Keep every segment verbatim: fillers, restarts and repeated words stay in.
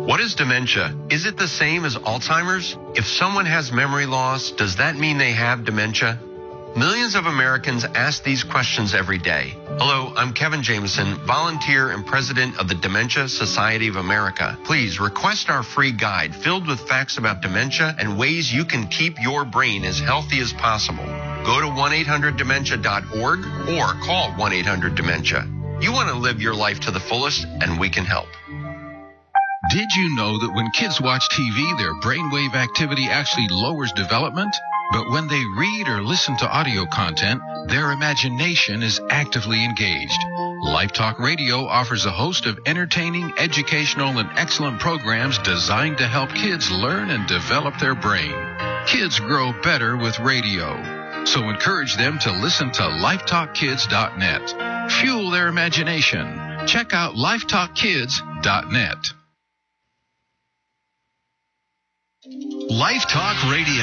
What is dementia? Is it the same as Alzheimer's? If someone has memory loss, does that mean they have dementia? Millions of Americans ask these questions every day. Hello, I'm Kevin Jameson, volunteer and president of the Dementia Society of America. Please request our free guide filled with facts about dementia and ways you can keep your brain as healthy as possible. Go to one eight hundred dementia dot org or call one eight hundred dementia. You want to live your life to the fullest, and we can help. Did you know that when kids watch T V, their brainwave activity actually lowers development? But when they read or listen to audio content, their imagination is actively engaged. Life Talk Radio offers a host of entertaining, educational, and excellent programs designed to help kids learn and develop their brain. Kids grow better with radio. So encourage them to listen to life talk kids dot net. Fuel their imagination. Check out life talk kids dot net. Life Talk Radio.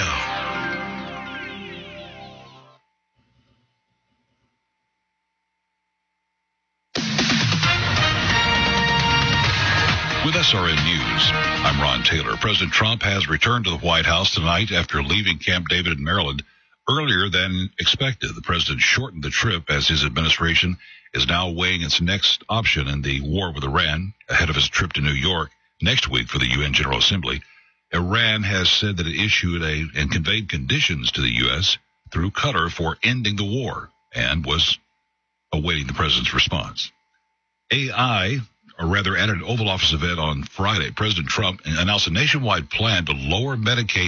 With S R N News, I'm Ron Taylor. President Trump has returned to the White House tonight after leaving Camp David in Maryland earlier than expected. The president shortened the trip as his administration is now weighing its next option in the war with Iran ahead of his trip to New York next week for the U N General Assembly. Iran has said that it issued a and conveyed conditions to the U S through Qatar for ending the war and was awaiting the president's response. A I, or rather at an Oval Office event on Friday, President Trump announced a nationwide plan to lower Medicaid